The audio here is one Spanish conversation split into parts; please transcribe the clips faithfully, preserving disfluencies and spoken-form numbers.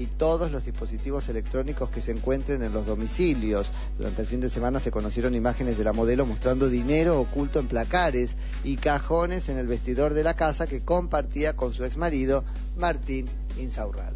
todos los dispositivos electrónicos que se encuentren en los domicilios. Durante el fin de semana se conocieron imágenes de la modelo mostrando dinero oculto en placares y cajones en el vestidor de la casa que compartía con su exmarido, Martín Insaurralde.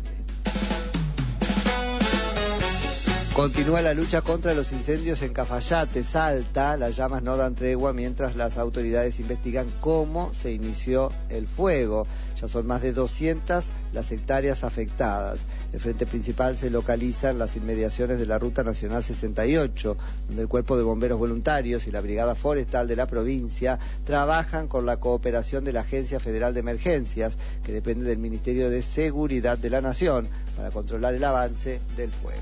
Continúa la lucha contra los incendios en Cafayate, Salta. Las llamas no dan tregua mientras las autoridades investigan cómo se inició el fuego. Ya son más de doscientas las hectáreas afectadas. El frente principal se localiza en las inmediaciones de la Ruta Nacional sesenta y ocho, donde el Cuerpo de Bomberos Voluntarios y la Brigada Forestal de la provincia trabajan con la cooperación de la Agencia Federal de Emergencias, que depende del Ministerio de Seguridad de la Nación, para controlar el avance del fuego.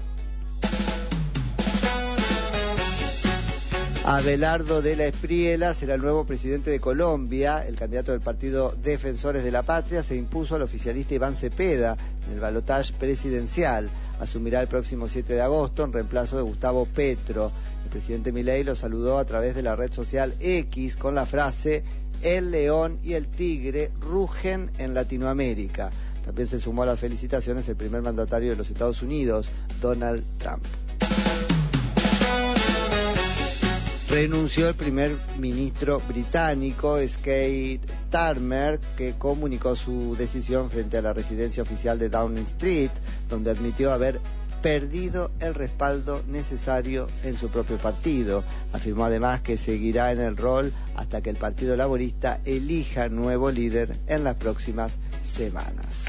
Abelardo de la Espriella será el nuevo presidente de Colombia. El candidato del partido Defensores de la Patria se impuso al oficialista Iván Cepeda en el balotaje presidencial. Asumirá el próximo siete de agosto en reemplazo de Gustavo Petro. El presidente Milei lo saludó a través de la red social X con la frase: "El león y el tigre rugen en Latinoamérica". También se sumó a las felicitaciones el primer mandatario de los Estados Unidos, Donald Trump. Renunció el primer ministro británico, Keir Starmer, que comunicó su decisión frente a la residencia oficial de Downing Street, donde admitió haber perdido el respaldo necesario en su propio partido. Afirmó además que seguirá en el rol hasta que el Partido Laborista elija nuevo líder en las próximas semanas.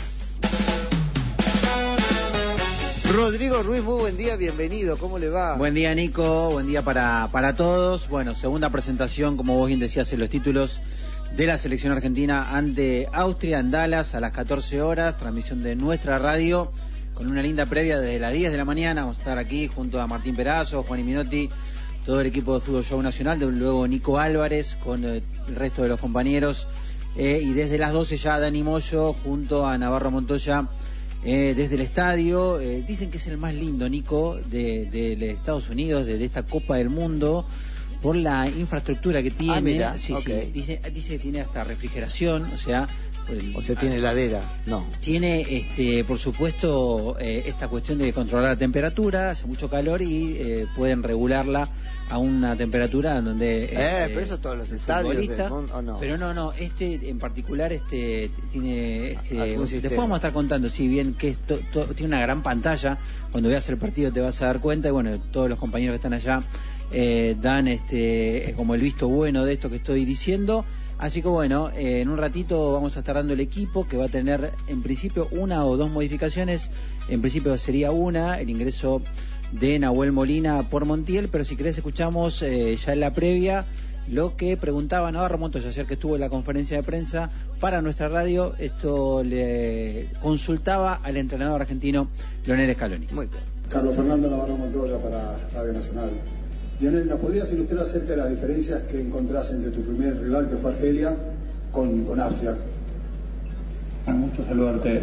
Rodrigo Ruiz, muy buen día, bienvenido, ¿cómo le va? Buen día, Nico, buen día para, para todos. Bueno, segunda presentación, como vos bien decías en los títulos, de la selección argentina ante Austria en Dallas a las catorce horas, transmisión de nuestra radio, con una linda previa desde las diez de la mañana. Vamos a estar aquí junto a Martín Perazo, Juan Minotti, todo el equipo de Fútbol Show Nacional, de luego Nico Álvarez con el resto de los compañeros, eh, y desde las doce ya Dani Moyo junto a Navarro Montoya. Eh, desde el estadio, eh, dicen que es el más lindo, Nico, de, de, de Estados Unidos, de, de esta Copa del Mundo, por la infraestructura que tiene. Ah, mira, sí, okay. sí, dice, dice que tiene hasta refrigeración, o sea... O sea, tiene heladera, no. Tiene, este, por supuesto, eh, esta cuestión de controlar la temperatura, hace mucho calor y eh, pueden regularla a una temperatura en donde... Eh, este, pero eso todos los estadios del mundo, ¿o no? Pero no, no, este en particular este tiene... Este, después vamos a estar contando, sí, bien, que esto, to, tiene una gran pantalla. Cuando veas el partido te vas a dar cuenta, y bueno, todos los compañeros que están allá eh, dan este como el visto bueno de esto que estoy diciendo. Así que bueno, eh, en un ratito vamos a estar dando el equipo, que va a tener en principio una o dos modificaciones. En principio sería una, el ingreso de Nahuel Molina por Montiel, pero si querés escuchamos eh, ya en la previa lo que preguntaba Navarro Montoya ayer, que estuvo en la conferencia de prensa para nuestra radio. Esto le consultaba al entrenador argentino Leonel Scaloni. Muy bien. Carlos Fernando Navarro Montoya para Radio Nacional. Leonel, ¿nos podrías ilustrar acerca de las diferencias que encontrás entre tu primer rival, que fue Argelia, con, con Austria? Un gusto saludarte.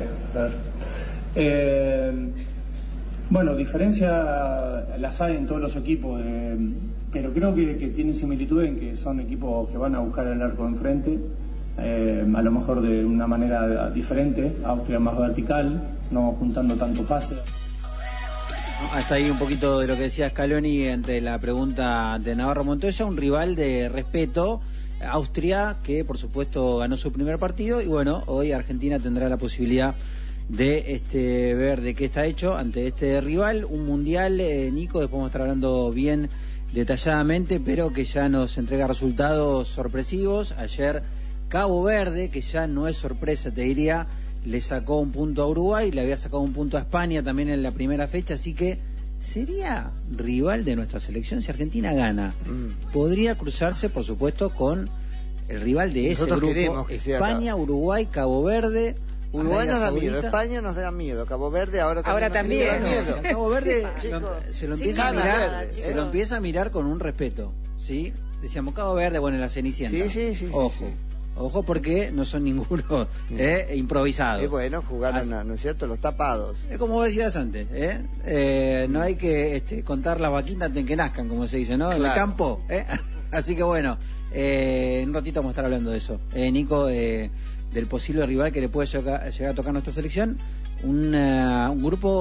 Eh, bueno, diferencias las hay en todos los equipos, eh, pero creo que, que tienen similitud en que son equipos que van a buscar el arco enfrente, eh, a lo mejor de una manera diferente. Austria más vertical, no juntando tanto pase. Hasta ahí un poquito de lo que decía Scaloni ante la pregunta de Navarro Montoya, un rival de respeto, Austria, que por supuesto ganó su primer partido, y bueno, hoy Argentina tendrá la posibilidad de este ver de qué está hecho ante este rival, un mundial, eh, Nico, después vamos a estar hablando bien detalladamente, pero que ya nos entrega resultados sorpresivos. Ayer Cabo Verde, que ya no es sorpresa, te diría, le sacó un punto a Uruguay, le había sacado un punto a España también en la primera fecha, así que sería rival de nuestra selección si Argentina gana. Mm. Podría cruzarse, por supuesto, con el rival de ese Nosotros grupo, España, Uruguay, Cabo Verde. Uruguay nos da miedo, España nos da miedo, Cabo Verde ahora también, ahora también nos da miedo. No, Cabo Verde sí, lo, se lo sí, empieza a mirar, verde, se lo empieza a mirar con un respeto, ¿sí? Decíamos Cabo Verde, bueno, en la Cenicienta. Sí, sí, sí. Ojo. Sí, sí. Ojo, porque no son ninguno eh, improvisados. Es bueno jugar, Así, ¿no es cierto? Los tapados. Es como vos decías antes, ¿eh? Eh, no hay que este, contar las vaquitas antes que nazcan, como se dice, ¿no? Claro. En el campo, ¿eh? Así que bueno, eh, en un ratito vamos a estar hablando de eso. Eh, Nico, eh, del posible rival que le puede llegar, llegar a tocar nuestra selección. Una, un grupo